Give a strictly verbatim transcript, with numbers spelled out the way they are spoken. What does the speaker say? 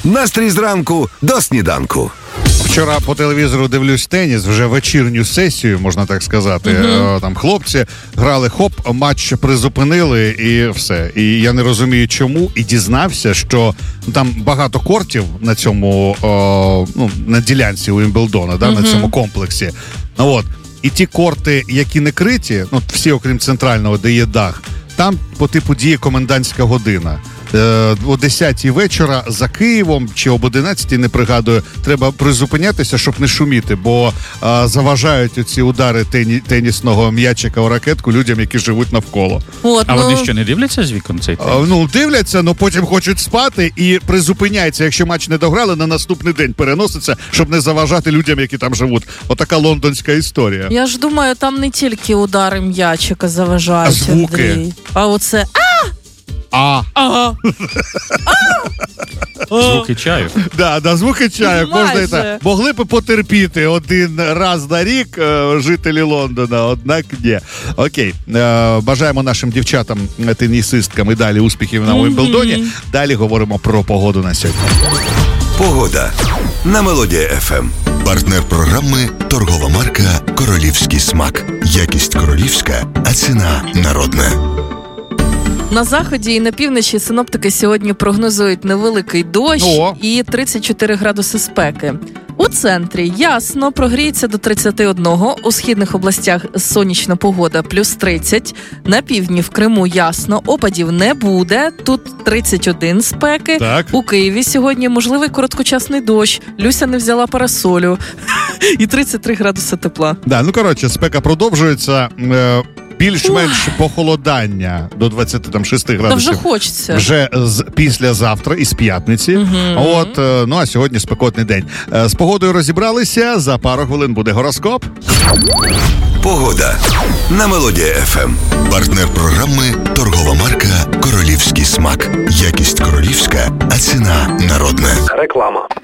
Настрій зранку до сніданку. Вчора по телевізору дивлюсь теніс, вже вечірню сесію, можна так сказати. Uh-huh. Там хлопці грали, хоп, матч призупинили і все. І я не розумію, чому. І дізнався, що там багато кортів на цьому, о, ну, на ділянці Уімблдона, да, uh-huh. на цьому комплексі. От. І ті корти, які не криті, ну, всі окрім центрального, де є дах, там по типу діє комендантська година. Е, о десятій вечора за Києвом чи об одинадцятій, не пригадую, треба призупинятися, щоб не шуміти, бо е, заважають оці удари тені, тенісного м'ячика у ракетку людям, які живуть навколо. От, а ну... вони що, не дивляться з вікон цей теніс? Е, ну, дивляться, але потім хочуть спати і призупиняється, якщо матч не дограли, на наступний день переноситься, щоб не заважати людям, які там живуть. Отака лондонська історія. Я ж думаю, там не тільки удари м'ячика заважають, а звуки. Андрій. А оце а! А. Ага. Звуки чаю. Да, да, звуки чаю. Майже. Можна і так. Могли б потерпіти один раз на рік е, жителі Лондона, однак ні. Окей. Е, бажаємо нашим дівчатам, тенісисткам і далі успіхів на Уімблдоні. Mm-hmm. Далі говоримо про погоду на сьогодні. Погода на Мелодія еф ем. Партнер програми – торгова марка «Королівський смак». Якість королівська, а ціна народна. На заході і на півночі синоптики сьогодні прогнозують невеликий дощ О. і тридцять чотири градуси спеки. У центрі ясно, прогріється до тридцять один, у східних областях сонячна погода плюс тридцять, на півдні в Криму ясно, опадів не буде, тут тридцять один спеки, так. У Києві сьогодні можливий короткочасний дощ, Люся не взяла парасолю і тридцять три градуси тепла. Да, ну коротше, спека продовжується. Е- Більш-менш похолодання до двадцять шість градусів. Та вже хочеться. Вже з післязавтра, із п'ятниці. Uh-huh. От, ну а сьогодні спекотний день. З погодою розібралися, за пару хвилин буде гороскоп. Погода на Мелодія еф ем. Партнер програми – торгова марка «Королівський смак». Якість королівська, а ціна народна. Реклама.